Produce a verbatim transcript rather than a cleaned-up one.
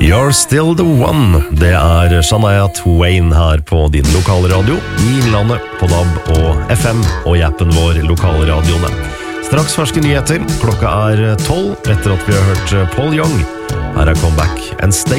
You're still the one. Det er Shania Twain her på din lokale radio i Innlandet, på D A B og F M og i appen vår Lokalradioene. Straks ferske nyheter. Klokka er tolv etter at vi har hørt Paul Young. Her er Comeback and Stay.